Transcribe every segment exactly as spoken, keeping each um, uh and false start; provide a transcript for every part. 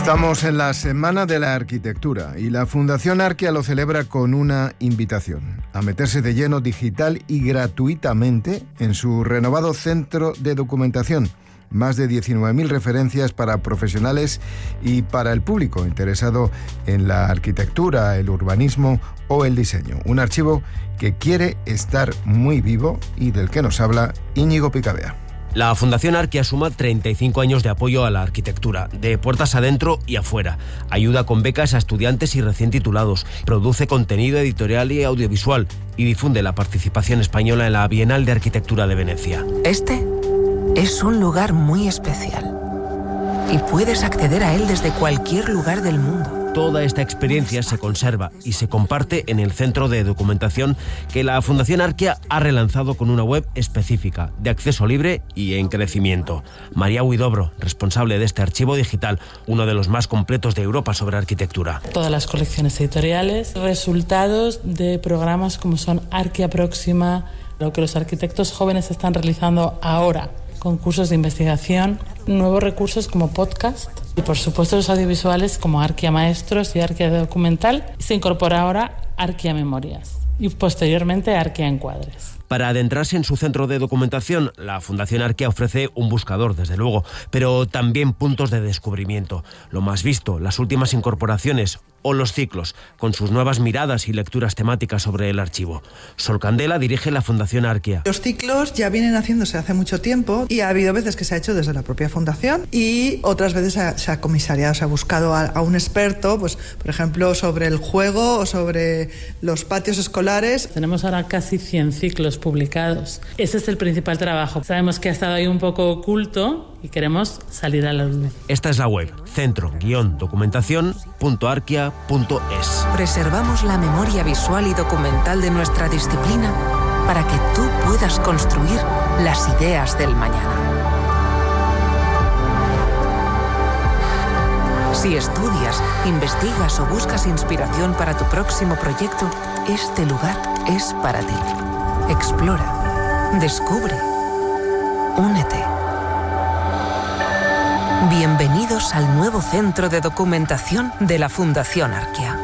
Estamos en la Semana de la Arquitectura y la Fundación Arquia lo celebra con una invitación a meterse de lleno digital y gratuitamente en su renovado centro de documentación. Más de diecinueve mil referencias para profesionales y para el público interesado en la arquitectura, el urbanismo o el diseño. Un archivo que quiere estar muy vivo y del que nos habla Íñigo Picabea. La Fundación Arquia suma treinta y cinco años de apoyo a la arquitectura, de puertas adentro y afuera. Ayuda con becas a estudiantes y recién titulados, produce contenido editorial y audiovisual y difunde la participación española en la Bienal de Arquitectura de Venecia. Este es un lugar muy especial y puedes acceder a él desde cualquier lugar del mundo. Toda esta experiencia se conserva y se comparte en el centro de documentación que la Fundación Arquia ha relanzado con una web específica, de acceso libre y en crecimiento. María Huidobro, responsable de este archivo digital, uno de los más completos de Europa sobre arquitectura. Todas las colecciones editoriales, resultados de programas como son Arquia Próxima, lo que los arquitectos jóvenes están realizando ahora, concursos de investigación, nuevos recursos como podcast y por supuesto los audiovisuales como Arquia Maestros y Arquia Documental. Se incorpora ahora Arquia Memorias y posteriormente Arquia Encuadres. Para adentrarse en su centro de documentación, la Fundación Arquia ofrece un buscador, desde luego, pero también puntos de descubrimiento. Lo más visto, las últimas incorporaciones o los ciclos, con sus nuevas miradas y lecturas temáticas sobre el archivo. Sol Candela dirige la Fundación Arquia. Los ciclos ya vienen haciéndose hace mucho tiempo y ha habido veces que se ha hecho desde la propia fundación y otras veces se ha, se ha comisariado, se ha buscado a, a un experto, pues por ejemplo sobre el juego o sobre los patios escolares. Tenemos ahora casi cien ciclos publicados. Ese es el principal trabajo. Sabemos que ha estado ahí un poco oculto y queremos salir a la luz. Esta es la web, centro guión documentación punto arquia punto es. Preservamos la memoria visual y documental de nuestra disciplina para que tú puedas construir las ideas del mañana. Si estudias, investigas o buscas inspiración para tu próximo proyecto, este lugar es para ti. Explora, descubre, únete. Bienvenidos al nuevo centro de documentación de la Fundación Arquia.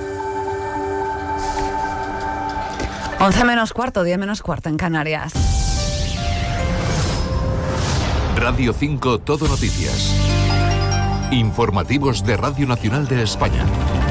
once menos cuarto, diez menos cuarto en Canarias. Radio cinco Todo Noticias. Informativos de Radio Nacional de España.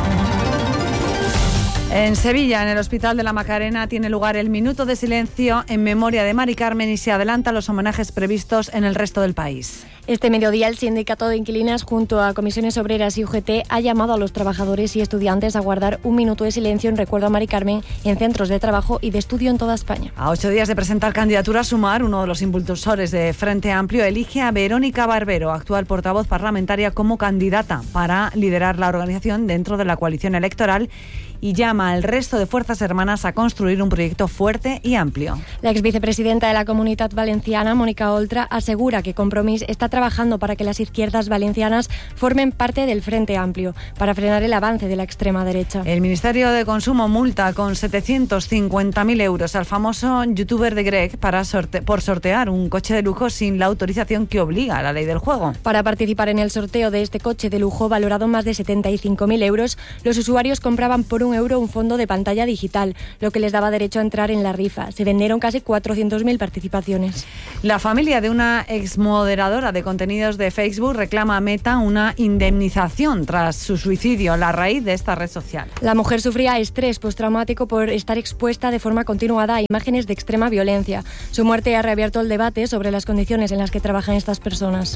En Sevilla, en el Hospital de la Macarena, tiene lugar el minuto de silencio en memoria de Mari Carmen y se adelantan los homenajes previstos en el resto del país. Este mediodía, el Sindicato de Inquilinas, junto a Comisiones Obreras y U G T, ha llamado a los trabajadores y estudiantes a guardar un minuto de silencio en recuerdo a Mari Carmen en centros de trabajo y de estudio en toda España. A ocho días de presentar candidatura a Sumar, uno de los impulsores de Frente Amplio elige a Verónica Barbero, actual portavoz parlamentaria, como candidata para liderar la organización dentro de la coalición electoral y llama al resto de fuerzas hermanas a construir un proyecto fuerte y amplio. La exvicepresidenta de la Comunitat Valenciana, Mónica Oltra, asegura que Compromís está trabajando para que las izquierdas valencianas formen parte del Frente Amplio, para frenar el avance de la extrema derecha. El Ministerio de Consumo multa con setecientos cincuenta mil euros al famoso youtuber de Greg para sorte- por sortear un coche de lujo sin la autorización que obliga a la ley del juego. Para participar en el sorteo de este coche de lujo valorado más de setenta y cinco mil euros, los usuarios compraban por un euro un fondo de pantalla digital, lo que les daba derecho a entrar en la rifa. Se vendieron casi cuatrocientas mil participaciones. La familia de una exmoderadora de contenidos de Facebook reclama a Meta una indemnización tras su suicidio a raíz de esta red social. La mujer sufría estrés postraumático por estar expuesta de forma continuada a imágenes de extrema violencia. Su muerte ha reabierto el debate sobre las condiciones en las que trabajan estas personas.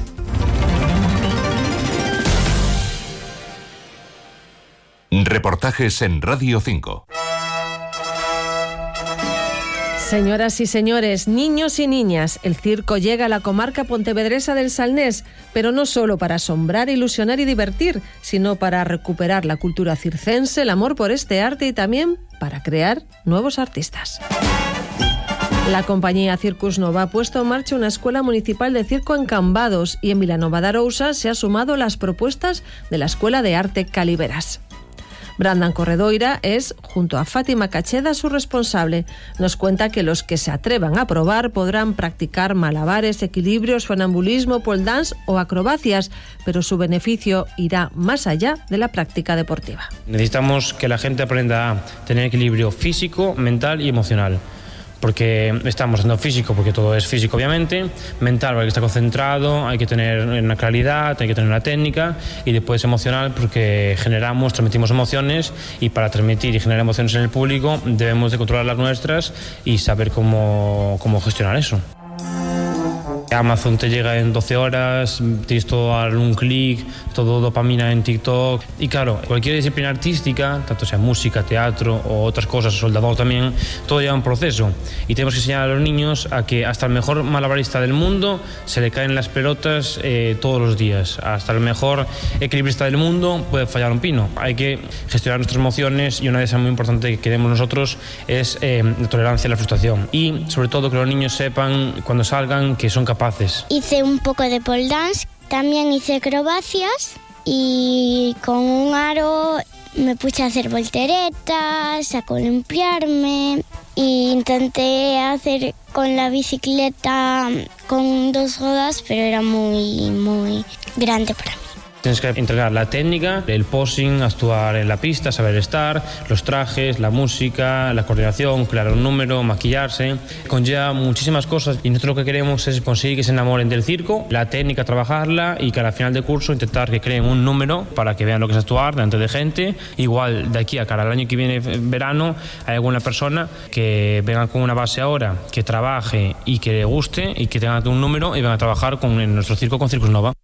Reportajes en Radio cinco. Señoras y señores, niños y niñas, el circo llega a la comarca pontevedresa del Salnés, pero no solo para asombrar, ilusionar y divertir, sino para recuperar la cultura circense, el amor por este arte y también para crear nuevos artistas. La compañía Circus Nova ha puesto en marcha una escuela municipal de circo en Cambados y en Vilanova de Arousa se ha sumado las propuestas de la Escuela de Arte Caliveras. Brandan Corredoira es, junto a Fátima Cacheda, su responsable. Nos cuenta que los que se atrevan a probar podrán practicar malabares, equilibrios, sonambulismo, pole dance o acrobacias, pero su beneficio irá más allá de la práctica deportiva. Necesitamos que la gente aprenda a tener equilibrio físico, mental y emocional. Porque estamos haciendo físico, porque todo es físico obviamente, mental, porque hay que estar concentrado, hay que tener una claridad, hay que tener una técnica, y después emocional, porque generamos, transmitimos emociones, y para transmitir y generar emociones en el público debemos de controlar las nuestras y saber cómo, cómo gestionar eso. Amazon te llega en doce horas, tienes todo a un clic, todo dopamina en TikTok. Y claro, cualquier disciplina artística, tanto sea música, teatro o otras cosas, soldador también, todo lleva un proceso. Y tenemos que enseñar a los niños a que hasta el mejor malabarista del mundo se le caen las pelotas eh, todos los días. Hasta el mejor equilibrista del mundo puede fallar un pino. Hay que gestionar nuestras emociones, y una de esas muy importantes que queremos nosotros es eh, la tolerancia a la frustración. Y sobre todo que los niños sepan cuando salgan que son capaces. Hice un poco de pole dance, también hice acrobacias, y con un aro me puse a hacer volteretas, a columpiarme, e intenté hacer con la bicicleta con dos ruedas, pero era muy, muy grande para mí. Tienes que entregar la técnica, el posing, actuar en la pista, saber estar, los trajes, la música, la coordinación, crear un número, maquillarse. Conlleva muchísimas cosas, y nosotros lo que queremos es conseguir que se enamoren del circo, la técnica, trabajarla, y que al final del curso intentar que creen un número para que vean lo que es actuar delante de gente. Igual de aquí a cara al año que viene, verano, hay alguna persona que venga con una base ahora, que trabaje y que le guste y que tenga un número y venga a trabajar con, en nuestro circo, con Circus Nova.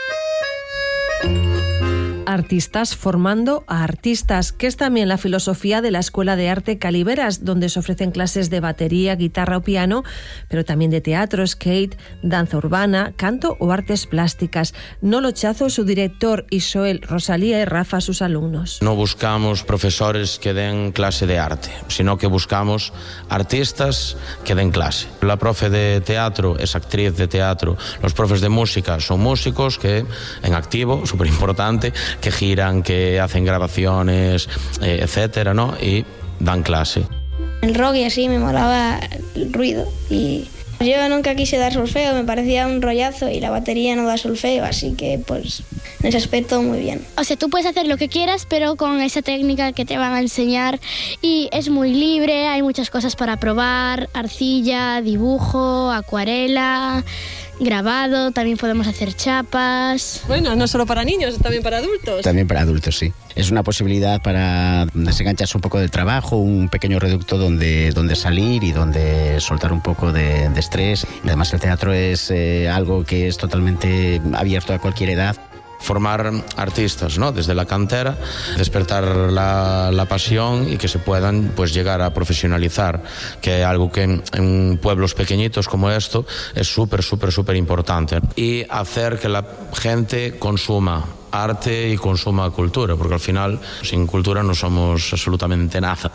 Artistas formando a artistas, que es también la filosofía de la Escuela de Arte Caliveras, donde se ofrecen clases de batería, guitarra o piano, pero también de teatro, skate, danza urbana, canto o artes plásticas. Nolo Chazo, su director, y Joel, Rosalía y Rafa, sus alumnos. No buscamos profesores que den clase de arte, sino que buscamos artistas que den clase. La profe de teatro es actriz de teatro, los profes de música son músicos que en activo, súper importante, que giran, que hacen grabaciones, eh, etcétera, ¿no? Y dan clase. El rock y así me molaba el ruido, y yo nunca quise dar solfeo, me parecía un rollazo, y la batería no da solfeo, así que pues en ese aspecto muy bien. O sea, tú puedes hacer lo que quieras, pero con esa técnica que te van a enseñar, y es muy libre, hay muchas cosas para probar, arcilla, dibujo, acuarela, grabado, también podemos hacer chapas. Bueno, no solo para niños, también para adultos. También para adultos, sí. Es una posibilidad para desengancharse un poco del trabajo, un pequeño reducto donde, donde salir y donde soltar un poco de, de estrés. Además, el teatro es eh, algo que es totalmente abierto a cualquier edad. Formar artistas, ¿no? Desde la cantera, despertar la, la pasión, y que se puedan pues llegar a profesionalizar, que es algo que en, en pueblos pequeñitos como esto es súper, súper, súper importante. Y hacer que la gente consuma arte y consuma cultura, porque al final sin cultura no somos absolutamente nada.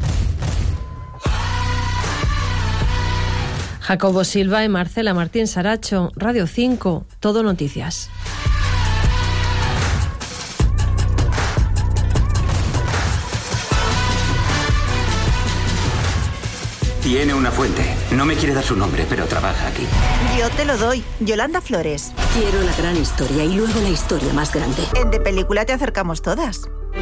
Jacobo Silva y Marcela Martín Saracho, Radio cinco, Todo Noticias. Tiene una fuente. No me quiere dar su nombre, pero trabaja aquí. Yo te lo doy. Yolanda Flores. Quiero la gran historia y luego la historia más grande. En De Película te acercamos todas.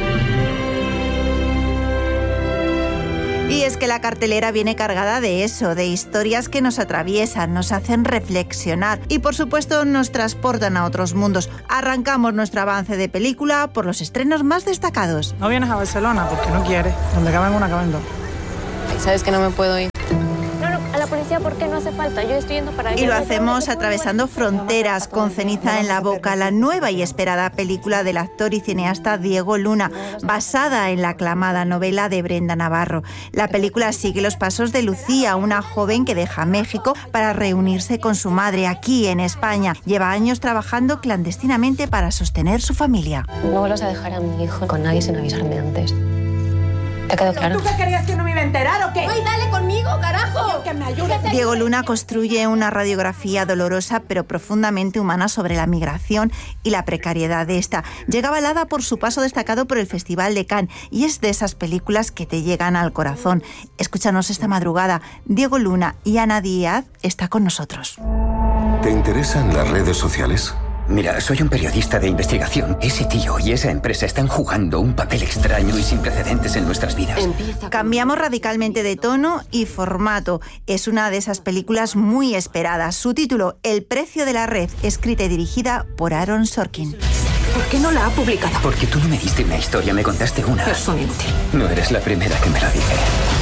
Y es que la cartelera viene cargada de eso, de historias que nos atraviesan, nos hacen reflexionar y por supuesto nos transportan a otros mundos. Arrancamos nuestro avance de película por los estrenos más destacados. No vienes a Barcelona porque no quieres. Donde caben una, caben dos. Sabes que no me puedo ir. No, no, a la policía, ¿por qué? No hace falta. Yo estoy yendo para allá. Y lo hacemos atravesando fronteras, con Ceniza en la boca, la nueva y esperada película del actor y cineasta Diego Luna, basada en la aclamada novela de Brenda Navarro. La película sigue los pasos de Lucía, una joven que deja México para reunirse con su madre aquí en España. Lleva años trabajando clandestinamente para sostener su familia. No vuelvas a dejar a mi hijo con nadie sin avisarme antes. ¿Te ha quedado claro? ¿Tú qué querías que no me iba a enterar o qué? ¡Ay, dale conmigo, carajo! Que me ayudes. Diego Luna construye una radiografía dolorosa pero profundamente humana sobre la migración y la precariedad de esta. Llega avalada por su paso destacado por el Festival de Cannes y es de esas películas que te llegan al corazón. Escúchanos esta madrugada. Diego Luna y Ana Díaz está con nosotros. ¿Te interesan las redes sociales? Mira, soy un periodista de investigación. Ese tío y esa empresa están jugando un papel extraño y sin precedentes en nuestras vidas. Cambiamos radicalmente de tono y formato. Es una de esas películas muy esperadas. Su título, El precio de la red, escrita y dirigida por Aaron Sorkin. ¿Por qué no la ha publicado? Porque tú no me diste una historia, me contaste una. Es un inútil. No eres la primera que me lo dice.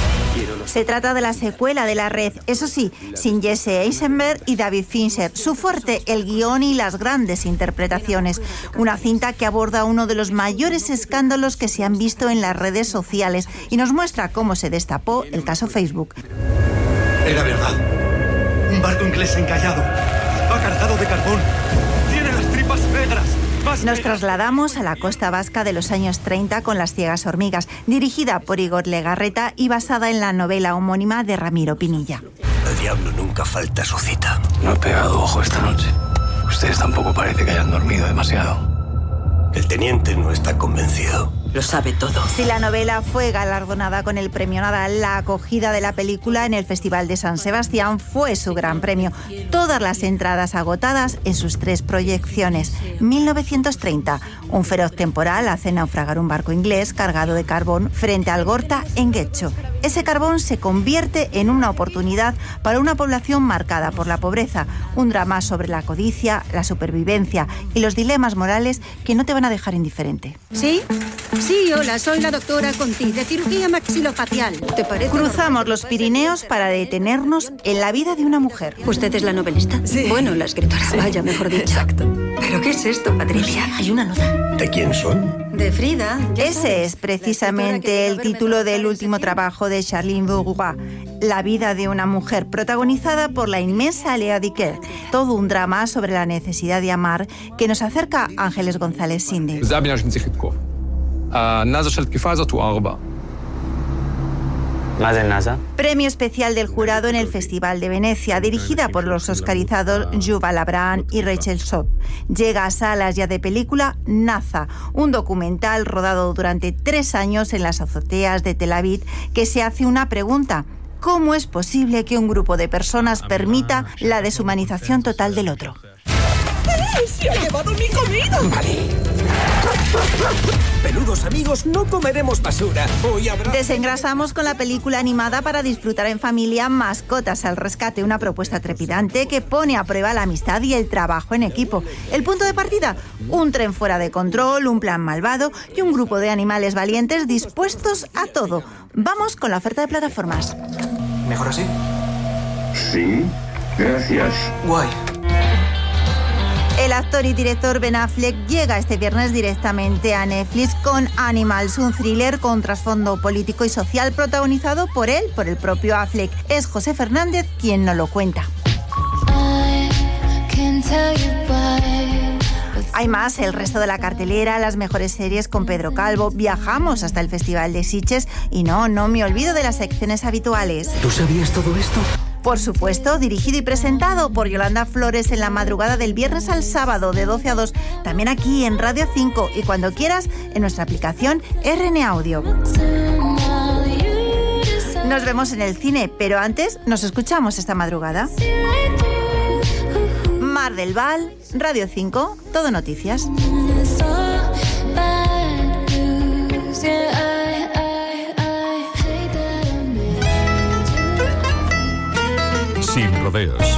Se trata de la secuela de La Red, eso sí, sin Jesse Eisenberg y David Fincher. Su fuerte, el guión y las grandes interpretaciones. Una cinta que aborda uno de los mayores escándalos que se han visto en las redes sociales y nos muestra cómo se destapó el caso Facebook. Era verdad. Un barco inglés encallado. Va cargado de carbón. Tiene las tripas negras. Nos trasladamos a la costa vasca de los años treinta con Las ciegas hormigas, dirigida por Igor Legarreta y basada en la novela homónima de Ramiro Pinilla. El diablo nunca falta a su cita. No he pegado ojo esta noche. Ustedes tampoco parece que hayan dormido demasiado. El teniente no está convencido. Lo sabe todo. Si la novela fue galardonada con el premio Nadal, la acogida de la película en el Festival de San Sebastián fue su gran premio. Todas las entradas agotadas en sus tres proyecciones. mil novecientos treinta, un feroz temporal hace naufragar un barco inglés cargado de carbón frente al Gorta en Guecho. Ese carbón se convierte en una oportunidad para una población marcada por la pobreza, un drama sobre la codicia, la supervivencia y los dilemas morales que no te van a dejar indiferente. ¿Sí? Sí, hola, soy la doctora Conti, de cirugía maxilofacial. ¿Te parece? Cruzamos los Pirineos para detenernos en la vida de una mujer. ¿Usted es la novelista? Sí. Bueno, la escritora, Sí. vaya, mejor dicho. Exacto. ¿Pero qué es esto, Patricia? Hay una nota. ¿De quién son? De Frida. ya Ese sabes, es precisamente el título del último trabajo de Charlene Bourgois, La vida de una mujer, protagonizada por la inmensa Lea Dicker. Todo un drama sobre la necesidad de amar que nos acerca Ángeles González Sinde. Premio especial del jurado en el Festival de Venecia, dirigida por los oscarizados Yuval Abraham y Rachel Stott. Llega a salas ya de película Naza, un documental rodado durante tres años en las azoteas de Tel Aviv que se hace una pregunta: ¿cómo es posible que un grupo de personas permita la deshumanización total del otro? ¡Se ha llevado mi comida! Vale. Peludos amigos, no comeremos basura. Hoy habrá... Desengrasamos con la película animada para disfrutar en familia Mascotas al rescate, una propuesta trepidante que pone a prueba la amistad y el trabajo en equipo. El punto de partida, un tren fuera de control, un plan malvado y un grupo de animales valientes dispuestos a todo. Vamos con la oferta de plataformas. ¿Mejor así? Sí, gracias. Guay. El actor y director Ben Affleck llega este viernes directamente a Netflix con Animals, un thriller con trasfondo político y social protagonizado por él, por el propio Affleck. Es José Fernández quien nos lo cuenta. Hay más, el resto de la cartelera, las mejores series con Pedro Calvo. Viajamos hasta el Festival de Sitges y no, no me olvido de las secciones habituales. ¿Tú sabías todo esto? Por supuesto, dirigido y presentado por Yolanda Flores en la madrugada del viernes al sábado de doce a dos, también aquí en Radio cinco y cuando quieras en nuestra aplicación R N Audio. Nos vemos en el cine, pero antes nos escuchamos esta madrugada. Mar del Val, Radio cinco, Todo Noticias. Sin rodeos.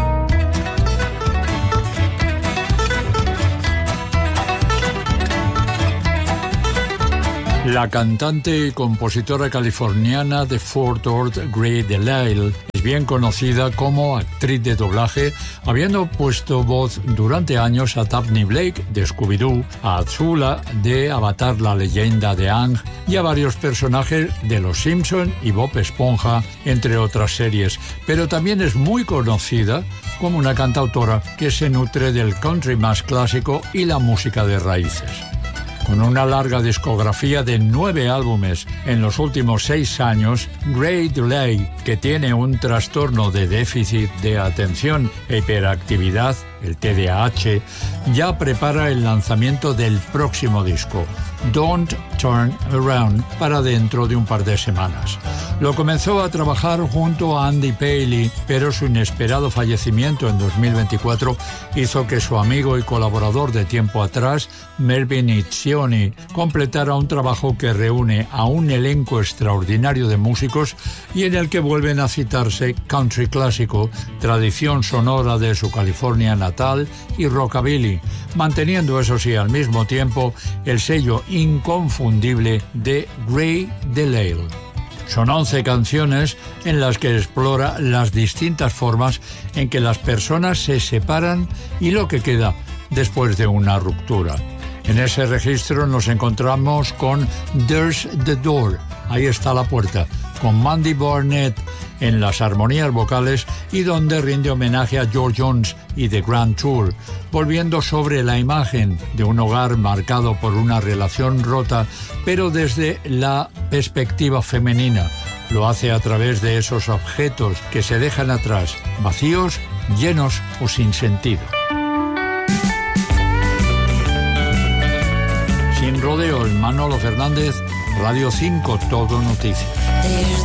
La cantante y compositora californiana de Fort Worth, Gray DeLisle, es bien conocida como actriz de doblaje, habiendo puesto voz durante años a Daphne Blake de Scooby-Doo, a Azula de Avatar, la leyenda de Aang y a varios personajes de Los Simpson y Bob Esponja, entre otras series. Pero también es muy conocida como una cantautora que se nutre del country más clásico y la música de raíces. Con una larga discografía de nueve álbumes en los últimos seis años, Ray DeLay, que tiene un trastorno de déficit de atención e hiperactividad, el T D A H, ya prepara el lanzamiento del próximo disco, Don't Turn Around, para dentro de un par de semanas. Lo comenzó a trabajar junto a Andy Paley, pero su inesperado fallecimiento en dos mil veinticuatro hizo que su amigo y colaborador de tiempo atrás, Melvin Itzioni, completara un trabajo que reúne a un elenco extraordinario de músicos y en el que vuelven a citarse country clásico, tradición sonora de su California natal, y rockabilly, manteniendo eso sí al mismo tiempo el sello inconfundible de Ray DeLay. Son once canciones en las que explora las distintas formas en que las personas se separan y lo que queda después de una ruptura. En ese registro nos encontramos con There's the Door, ahí está la puerta, con Mandy Barnett en las armonías vocales y donde rinde homenaje a George Jones y The Grand Tour, volviendo sobre la imagen de un hogar marcado por una relación rota, pero desde la perspectiva femenina. Lo hace a través de esos objetos que se dejan atrás, vacíos, llenos o sin sentido. Sin rodeo, Manolo Fernández, Radio cinco, Todo Noticias.